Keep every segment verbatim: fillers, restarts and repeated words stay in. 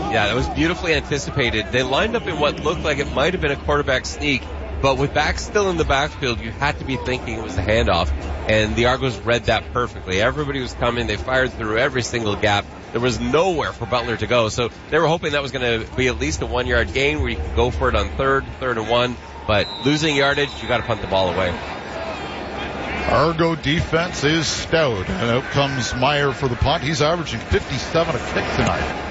Yeah, that was beautifully anticipated. They lined up in what looked like it might have been a quarterback sneak, but with backs still in the backfield, you had to be thinking it was a handoff, and the Argos read that perfectly. Everybody was coming. They fired through every single gap. There was nowhere for Butler to go, so they were hoping that was going to be at least a one-yard gain where you could go for it on third, third and one, but losing yardage, you got to punt the ball away. Argo defense is stout, and out comes Meyer for the punt. He's averaging fifty-seven a kick tonight.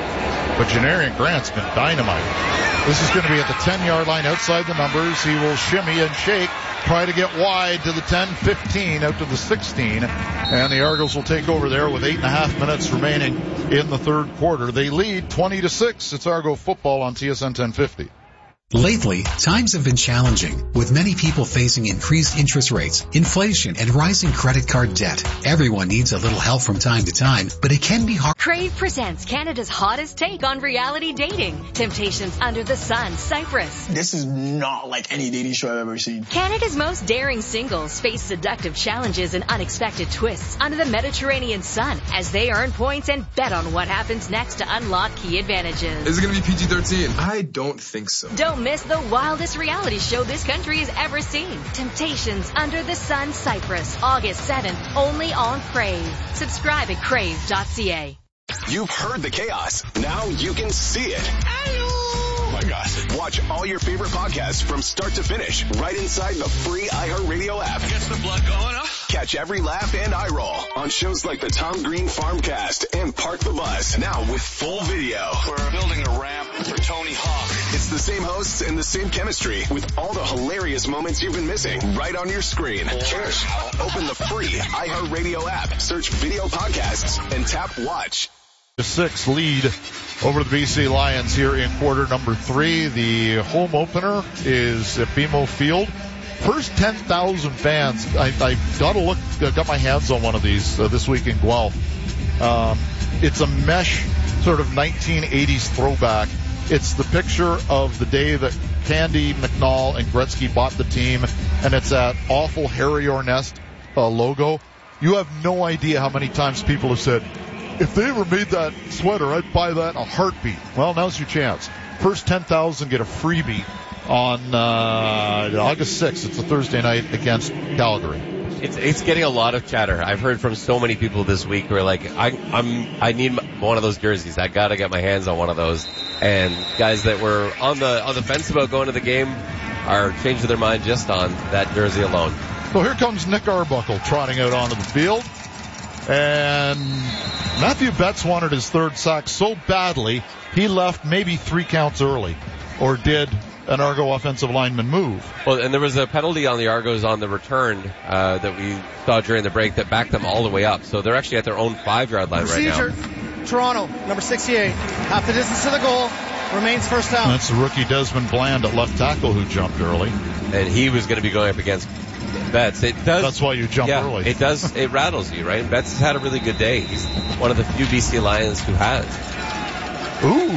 But Janarian Grant's been dynamite. This is going to be at the ten-yard line outside the numbers. He will shimmy and shake, try to get wide to the ten, fifteen, out to the sixteen. And the Argos will take over there with eight and a half minutes remaining in the third quarter. They lead twenty to six. It's Argo football on T S N ten fifty. Lately, times have been challenging, with many people facing increased interest rates, inflation, and rising credit card debt. Everyone needs a little help from time to time, but it can be hard. Crave presents Canada's hottest take on reality dating. Temptations Under the Sun, Cyprus. This is not like any dating show I've ever seen. Canada's most daring singles face seductive challenges and unexpected twists under the Mediterranean sun as they earn points and bet on what happens next to unlock key advantages. Is it going to be P G thirteen? I don't think so. Don't miss the wildest reality show this country has ever seen. Temptations Under the Sun, Cyprus, August seventh, only on Crave. Subscribe at crave dot c a. You've heard the chaos. Now you can see it. Hello. Oh my gosh. Watch all your favorite podcasts from start to finish right inside the free iHeartRadio app. Gets the blood going, huh? Catch every laugh and eye roll on shows like the Tom Green Farmcast and Park the Bus. Now with full video. We're building a ramp for Tony Hawk. It's the same hosts and the same chemistry with all the hilarious moments you've been missing right on your screen. Cheers. Open the free iHeartRadio app, search video podcasts, and tap watch. Six lead over the B C Lions here in quarter number three. The home opener is at B M O Field. First ten thousand fans. I, I got to look, got my hands on one of these uh, this week in Guelph. Um, it's a mesh sort of nineteen eighties throwback. It's the picture of the day that Candy, McNall, and Gretzky bought the team, and it's that awful Harry Ornest uh, logo. You have no idea how many times people have said, if they ever made that sweater, I'd buy that in a heartbeat. Well, now's your chance. First ten thousand get a freebie on uh, August sixth. It's a Thursday night against Calgary. It's it's getting a lot of chatter. I've heard from so many people this week who are like, I, I'm I need one of those jerseys. I gotta get my hands on one of those. And guys that were on the on the fence about going to the game are changing their mind just on that jersey alone. So here comes Nick Arbuckle trotting out onto the field. And Matthew Betts wanted his third sack so badly, he left maybe three counts early. Or did an Argo offensive lineman move? Well, and there was a penalty on the Argos on the return uh, that we saw during the break that backed them all the way up. So they're actually at their own five-yard line Procedure. right now. Toronto, number sixty-eight. Half the distance to the goal. Remains first down. That's the rookie Desmond Bland at left tackle who jumped early. And he was going to be going up against Betts. It does. That's why you jump yeah, early. It does. It rattles you, right? Betts has had a really good day. He's one of the few B C Lions who has. Ooh.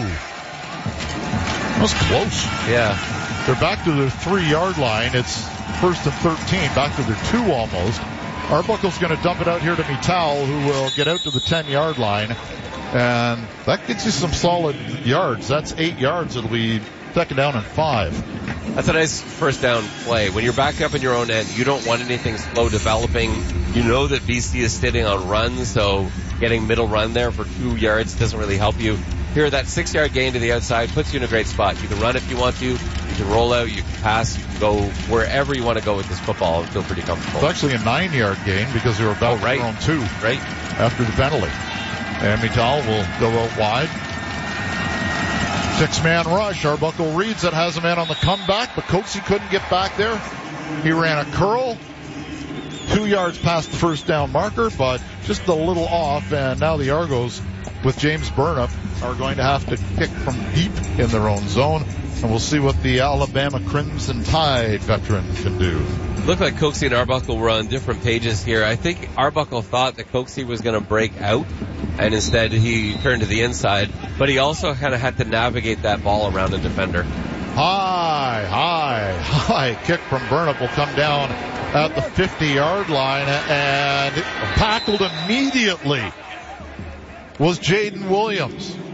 That was close. Yeah. They're back to their three-yard line. It's first and thirteen. Back to their two almost. Arbuckle's going to dump it out here to Mittal, who will get out to the ten-yard line. And that gets you some solid yards. That's eight yards. It'll be second down and five. That's a nice first down play. When you're back up in your own end, you don't want anything slow developing. You know that B C is sitting on runs, so getting middle run there for two yards doesn't really help you. Here, that six-yard gain to the outside puts you in a great spot. You can run if you want to. You can roll out. You can pass. You can go wherever you want to go with this football and feel pretty comfortable. It's actually a nine-yard gain because they were about oh, right. their own two right. after the penalty. And Mittal will go out wide. Six-man rush. Arbuckle reads it, has a man on the comeback, but Coatsy couldn't get back there. He ran a curl. Two yards past the first down marker, but just a little off, and now the Argos with James Burnup are going to have to kick from deep in their own zone, and we'll see what the Alabama Crimson Tide veteran can do. Looked like Coaksey and Arbuckle were on different pages here. I think Arbuckle thought that Coaksey was going to break out, and instead he turned to the inside, but he also kind of had to navigate that ball around a defender. High, high, high kick from Burnup will come down at the fifty-yard line, and tackled immediately was Jaden Williams.